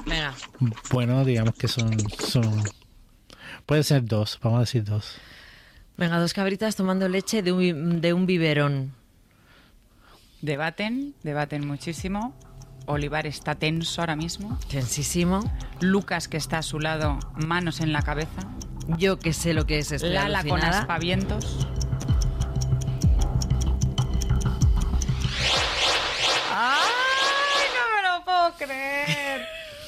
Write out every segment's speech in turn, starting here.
Venga. Bueno, digamos que son... Puede ser 2, vamos a decir 2. Venga, 2 cabritas tomando leche de un biberón. Debaten muchísimo. Olivar está tenso ahora mismo. Tensísimo. Lucas, que está a su lado, manos en la cabeza. Yo que sé lo que es, estoy Lala con alucinada. aspavientos. ¡Ay, no me lo puedo creer!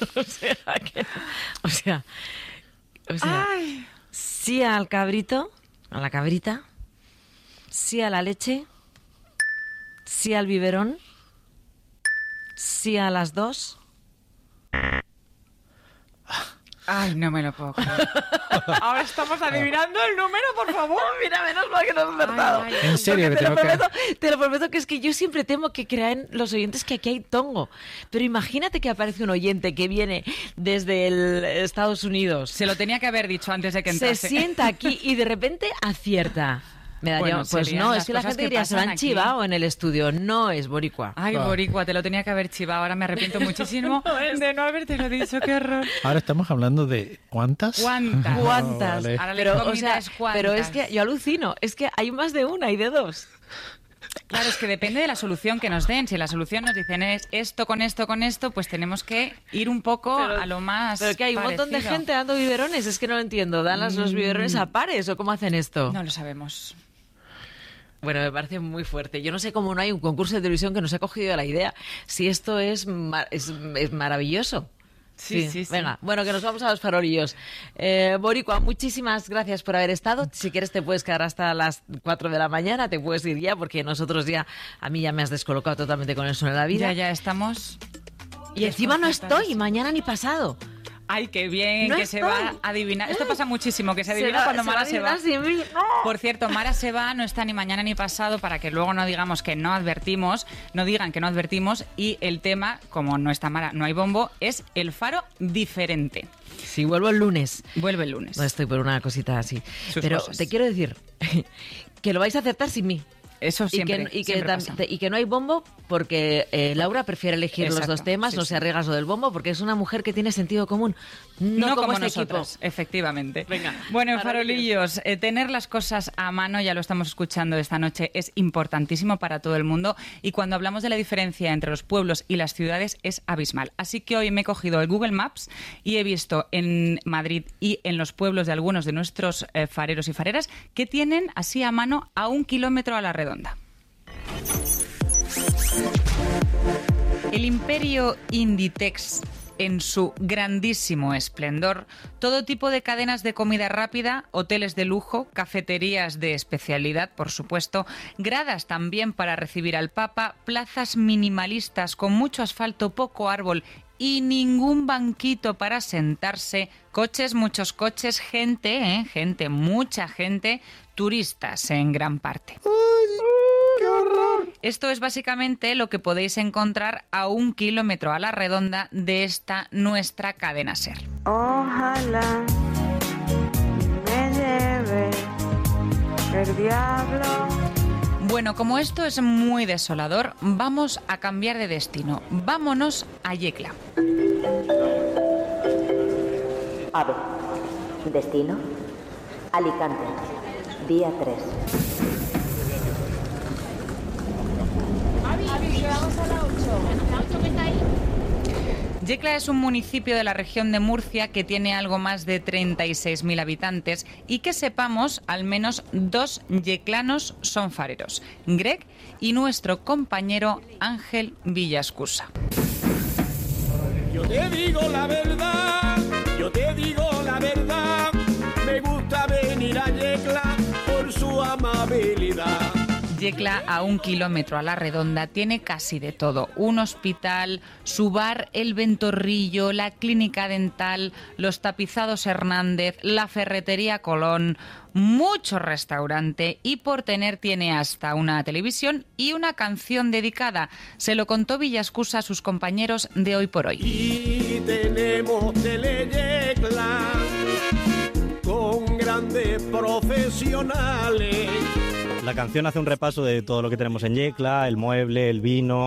O sea, Ay. sí al cabrito, a la cabrita, sí a la leche, sí al biberón, sí a las 2. Ay, no me lo puedo creer. Ahora estamos adivinando el número, por favor. Mira, menos mal que no he acertado. Ay, En serio, que Te lo prometo que es que yo siempre temo que crean los oyentes que aquí hay tongo. Pero imagínate que aparece un oyente que viene desde Estados Unidos. Se lo tenía que haber dicho antes de que Se entrase. sienta aquí y de repente acierta. Me daría, Bueno, pues serían no, las es que la cosas gente que diría, se lo pasan han aquí. chivado en el estudio. No es boricua. Ay, boricua, te lo tenía que haber chivado. Ahora me arrepiento muchísimo de no haberte lo dicho. Qué horror. Ahora estamos hablando de ¿cuántas? ¿Cuántas? ¿Cuántas? Vale. Ahora la Pero, incógnita es cuántas. pero es que yo alucino. Es que hay más de una y de 2. Claro, es que depende de la solución que nos den. Si la solución nos dicen es esto, pues tenemos que ir un poco a lo más Pero que hay un montón de parecido. gente dando biberones. Es que no lo entiendo. ¿Dan los biberones a pares o cómo hacen esto? No lo sabemos. Bueno, me parece muy fuerte. Yo no sé cómo no hay un concurso de televisión que nos ha cogido la idea. Si esto es maravilloso. Sí. Venga, bueno, que nos vamos a los farolillos. Boricua, muchísimas gracias por haber estado. Si quieres te puedes quedar hasta las 4 de la mañana, te puedes ir ya, porque nosotros ya, a mí ya me has descolocado totalmente con el Suena la Vida. Ya estamos. Y encima no estoy, mañana ni pasado. Ay, qué bien, No que estoy. se va a adivinar. Esto pasa muchísimo, que se adivina va- cuando se va Mara a se va. adivinar sin mí. ¡No! Por cierto, Mara se va, no está ni mañana ni pasado, para que luego no digamos que no advertimos, no digan que no advertimos. Y el tema, como no está Mara, no hay bombo, es el faro diferente. Sí, vuelvo el lunes. Vuelve el lunes. No estoy por una cosita así. Sus Pero cosas. te quiero decir que lo vais a acertar sin mí. Eso siempre, siempre pasa. Y que no hay bombo porque Laura prefiere elegir los Exacto, dos temas, sí, no sí. se arriesga lo del bombo porque es una mujer que tiene sentido común. No, como este nosotros, equipo. efectivamente. Venga, Bueno, en farolillos. farolillos, tener las cosas a mano, ya lo estamos escuchando esta noche, es importantísimo para todo el mundo, y cuando hablamos de la diferencia entre los pueblos y las ciudades es abismal. Así que hoy me he cogido el Google Maps y he visto en Madrid y en los pueblos de algunos de nuestros fareros y fareras que tienen así a mano a 1 kilómetro a la redonda. El imperio Inditex, en su grandísimo esplendor, todo tipo de cadenas de comida rápida, hoteles de lujo, cafeterías de especialidad, por supuesto, gradas también para recibir al Papa, plazas minimalistas con mucho asfalto, poco árbol y ningún banquito para sentarse, coches, muchos coches, gente, mucha gente, turistas en gran parte. ¡Qué horror! Esto es básicamente lo que podéis encontrar a 1 kilómetro a la redonda de esta nuestra cadena SER. Ojalá me lleve el diablo. Bueno, como esto es muy desolador, vamos a cambiar de destino. Vámonos a Yecla. AVE. Destino. Alicante. Día 3. Yecla es un municipio de la región de Murcia que tiene algo más de 36.000 habitantes y que sepamos, al menos 2 yeclanos son fareros, Greg y nuestro compañero Ángel Villascusa. Yo te digo la verdad, me gusta venir a Yecla por su amabilidad. Yecla, a 1 kilómetro a la redonda, tiene casi de todo. Un hospital, su bar El Ventorrillo, la clínica dental, los tapizados Hernández, la ferretería Colón, mucho restaurante y por tener tiene hasta una televisión y una canción dedicada. Se lo contó Villascusa a sus compañeros de Hoy por Hoy. Y tenemos Teleyecla con grandes profesionales. La canción hace un repaso de todo lo que tenemos en Yecla, el mueble, el vino,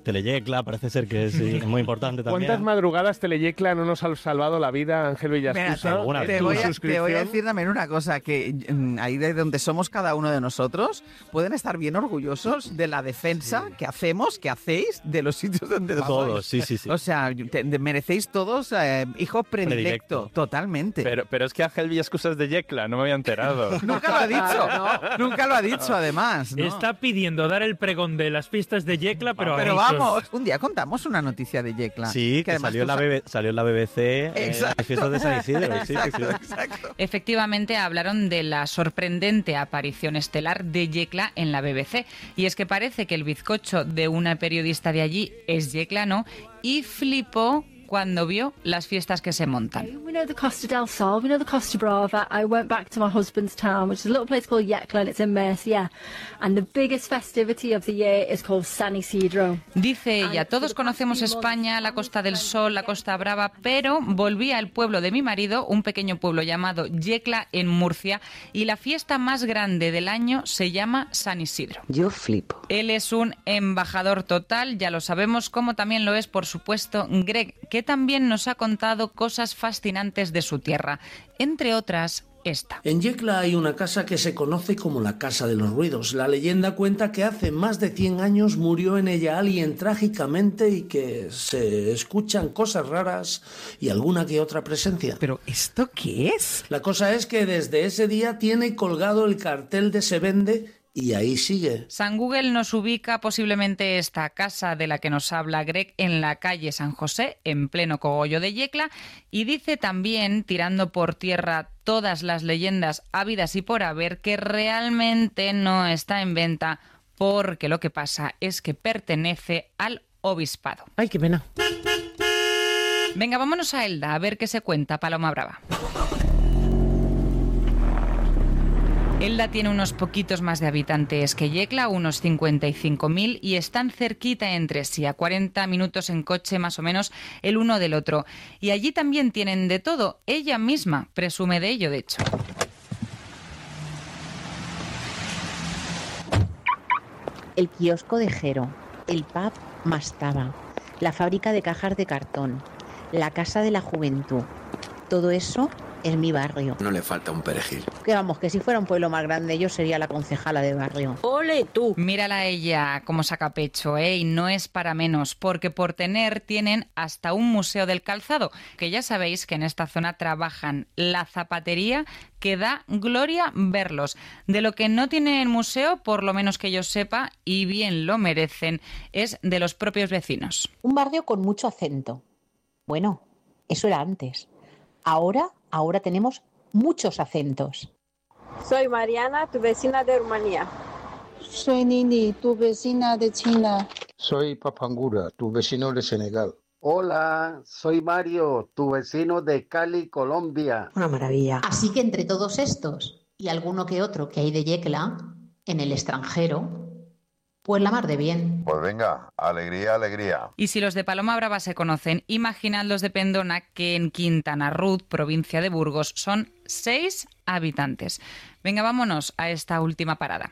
Teleyecla, parece ser que sí, es muy importante también. ¿Cuántas madrugadas Teleyecla no nos ha salvado la vida, Ángel Villascusa? Te voy a decir también una cosa, que ahí de donde somos cada uno de nosotros, pueden estar bien orgullosos de la defensa que hacéis de los sitios donde todos, sí. O sea, merecéis todos hijo predilecto, totalmente. Pero es que Ángel Villascusa es de Yecla, no me había enterado. Nunca lo ha dicho, nunca lo ha dicho además, ¿no? Está pidiendo dar el pregón de las fiestas de Yecla, pero vamos, un día contamos una noticia de Yecla. Sí, que salió en la BBC las fiestas de San Isidro. Exacto. Efectivamente hablaron de la sorprendente aparición estelar de Yecla en la BBC. Y es que parece que el bizcocho de una periodista de allí es yeclano y flipó cuando vio las fiestas que se montan. We know the Costa del Sol, we know the Costa Brava. I went back to my husband's town, which is a little place called Yecla, and it's in Murcia. And the biggest festivity of the year is called San Isidro. Dice ella, todos conocemos España, la Costa del Sol, la Costa Brava, pero volví al pueblo de mi marido, un pequeño pueblo llamado Yecla en Murcia, y la fiesta más grande del año se llama San Isidro. Yo flipo. Él es un embajador total, ya lo sabemos, como también lo es, por supuesto, Greg, que también nos ha contado cosas fascinantes de su tierra, entre otras esta. En Yecla hay una casa que se conoce como la Casa de los Ruidos. La leyenda cuenta que hace más de 100 años murió en ella alguien trágicamente y que se escuchan cosas raras y alguna que otra presencia. ¿Pero esto qué es? La cosa es que desde ese día tiene colgado el cartel de se vende. Y ahí sigue. San Google nos ubica posiblemente esta casa de la que nos habla Greg en la calle San José, en pleno cogollo de Yecla, y dice también, tirando por tierra todas las leyendas habidas y por haber, que realmente no está en venta porque lo que pasa es que pertenece al obispado. ¡Ay, qué pena! Venga, vámonos a Elda a ver qué se cuenta Paloma Brava. Elda tiene unos poquitos más de habitantes que Yecla, unos 55.000, y están cerquita entre sí, a 40 minutos en coche más o menos el uno del otro. Y allí también tienen de todo. Ella misma presume de ello, de hecho. El kiosco de Jero, el pub Mastaba, la fábrica de cajas de cartón, la casa de la juventud. Todo eso es mi barrio. No le falta un perejil. Que vamos, que si fuera un pueblo más grande yo sería la concejala de barrio. ¡Ole tú! Mírala a ella como saca pecho, y no es para menos, porque por tener tienen hasta un museo del calzado, que ya sabéis que en esta zona trabajan la zapatería, que da gloria verlos. De lo que no tiene el museo, por lo menos que yo sepa, y bien lo merecen, es de los propios vecinos. Un barrio con mucho acento. Bueno, eso era antes. Ahora tenemos muchos acentos. Soy Mariana, tu vecina de Rumanía. Soy Nini, tu vecina de China. Soy Papangura, tu vecino de Senegal. Hola, soy Mario, tu vecino de Cali, Colombia. Una maravilla. Así que entre todos estos y alguno que otro que hay de Yecla, en el extranjero, pues la mar de bien. Pues venga, alegría, alegría. Y si los de Paloma Brava se conocen, imaginad los de Pendona, que en Quintana Roo, provincia de Burgos, son 6 habitantes. Venga, vámonos a esta última parada.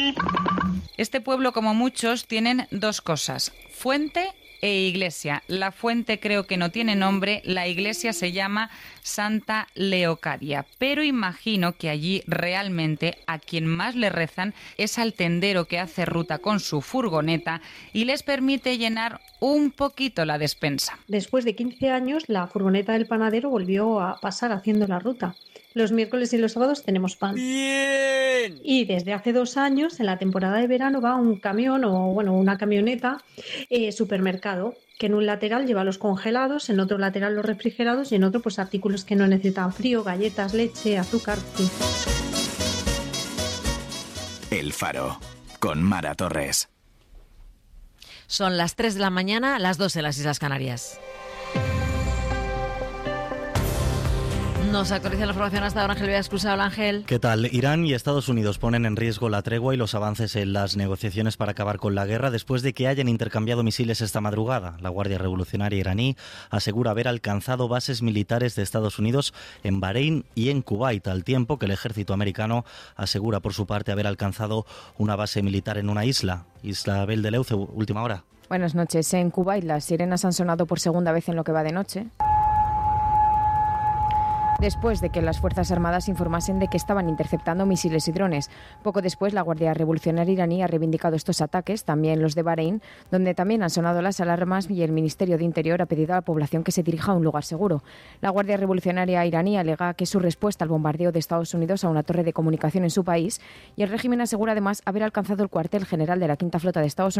Este pueblo, como muchos, tienen 2 cosas: fuente e iglesia. La fuente creo que no tiene nombre, la iglesia se llama Santa Leocadia, pero imagino que allí realmente a quien más le rezan es al tendero que hace ruta con su furgoneta y les permite llenar un poquito la despensa. Después de 15 años, la furgoneta del panadero volvió a pasar haciendo la ruta. Los miércoles y los sábados tenemos pan. ¡Bien! Y desde hace 2 años, en la temporada de verano, va un camión una camioneta supermercado, que en un lateral lleva los congelados, en otro lateral los refrigerados y en otro pues artículos que no necesitan frío, galletas, leche, azúcar. Sí. El Faro, con Mara Torres. Son las 3 de la mañana, las 2 en las Islas Canarias. Nos actualiza la información hasta ahora Ángel Villascusa. Hola, Ángel. ¿Qué tal? Irán y Estados Unidos ponen en riesgo la tregua y los avances en las negociaciones para acabar con la guerra después de que hayan intercambiado misiles esta madrugada. La Guardia Revolucionaria iraní asegura haber alcanzado bases militares de Estados Unidos en Bahrein y en Kuwait, al tiempo que el ejército americano asegura por su parte haber alcanzado una base militar en una isla. Isla Bel de Leuce, última hora. Buenas noches. En Kuwait las sirenas han sonado por segunda vez en lo que va de noche, después de que las Fuerzas Armadas informasen de que estaban interceptando misiles y drones. Poco después, la Guardia Revolucionaria iraní ha reivindicado estos ataques, también los de Bahrein, donde también han sonado las alarmas, y el Ministerio de Interior ha pedido a la población que se dirija a un lugar seguro. La Guardia Revolucionaria iraní alega que es su respuesta al bombardeo de Estados Unidos a una torre de comunicación en su país, y el régimen asegura además haber alcanzado el cuartel general de la Quinta Flota de Estados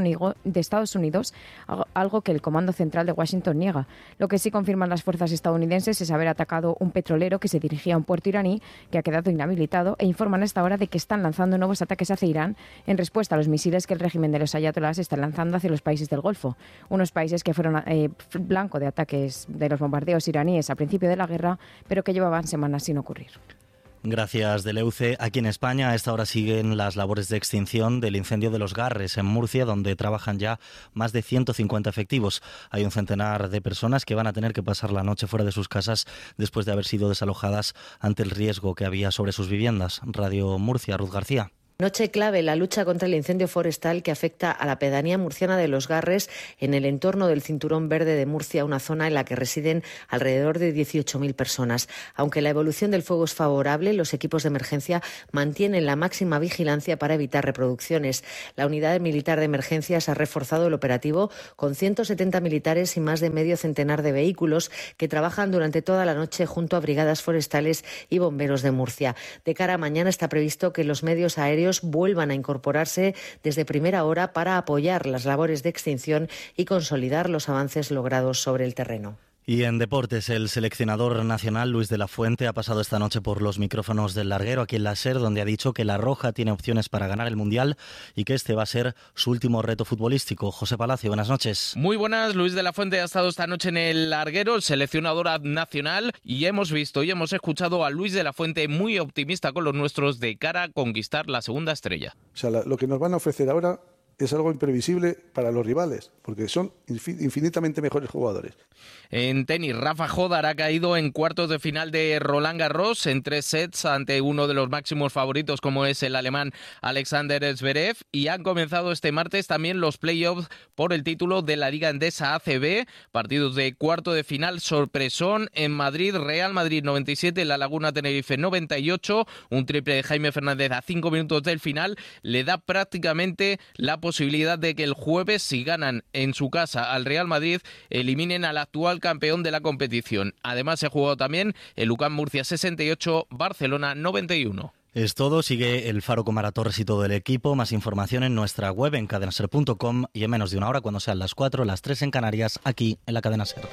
Unidos, algo que el Comando Central de Washington niega. Lo que sí confirman las fuerzas estadounidenses es haber atacado un petrolero que se dirigía a un puerto iraní que ha quedado inhabilitado, e informan hasta ahora de que están lanzando nuevos ataques hacia Irán en respuesta a los misiles que el régimen de los ayatolás está lanzando hacia los países del Golfo, unos países que fueron blanco de ataques de los bombardeos iraníes al principio de la guerra, pero que llevaban semanas sin ocurrir. Gracias, Deleuze. Aquí en España a esta hora siguen las labores de extinción del incendio de Los Garres, en Murcia, donde trabajan ya más de 150 efectivos. Hay un centenar de personas que van a tener que pasar la noche fuera de sus casas después de haber sido desalojadas ante el riesgo que había sobre sus viviendas. Radio Murcia, Ruth García. Noche clave en la lucha contra el incendio forestal que afecta a la pedanía murciana de Los Garres, en el entorno del Cinturón Verde de Murcia, una zona en la que residen alrededor de 18.000 personas. Aunque la evolución del fuego es favorable, los equipos de emergencia mantienen la máxima vigilancia para evitar reproducciones. La unidad militar de emergencias ha reforzado el operativo con 170 militares y más de medio centenar de vehículos que trabajan durante toda la noche junto a brigadas forestales y bomberos de Murcia. De cara a mañana está previsto que los medios aéreos vuelvan a incorporarse desde primera hora para apoyar las labores de extinción y consolidar los avances logrados sobre el terreno. Y en deportes, el seleccionador nacional Luis de la Fuente ha pasado esta noche por los micrófonos del Larguero aquí en la SER, donde ha dicho que la Roja tiene opciones para ganar el Mundial y que este va a ser su último reto futbolístico. José Palacio, buenas noches. Muy buenas. Luis de la Fuente ha estado esta noche en el Larguero, el seleccionador nacional, y hemos visto y hemos escuchado a Luis de la Fuente muy optimista con los nuestros de cara a conquistar la segunda estrella. O sea, lo que nos van a ofrecer ahora es algo imprevisible para los rivales, porque son infinitamente mejores jugadores. En tenis, Rafa Jodar ha caído en cuartos de final de Roland Garros en 3 sets ante uno de los máximos favoritos como es el alemán Alexander Zverev, y han comenzado este martes también los playoffs por el título de la Liga Endesa ACB, partidos de cuarto de final sorpresón en Madrid, Real Madrid 97, La Laguna Tenerife 98, un triple de Jaime Fernández a 5 minutos del final le da prácticamente la posibilidad de que el jueves, si ganan en su casa al Real Madrid, eliminen al actual campeón de la competición. Además, se ha jugado también el UCAM Murcia 68, Barcelona 91. Es todo, sigue el Faro con Mara Torres y todo el equipo. Más información en nuestra web en cadenaser.com y en menos de una hora, cuando sean las 4, las 3 en Canarias, aquí en la Cadena SER.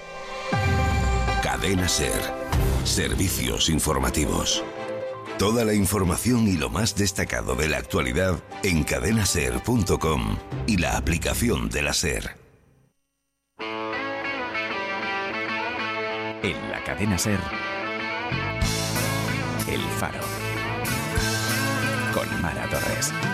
Cadena SER. Servicios informativos. Toda la información y lo más destacado de la actualidad en cadenaser.com y la aplicación de la SER. En la Cadena SER, El Faro, con Mara Torres.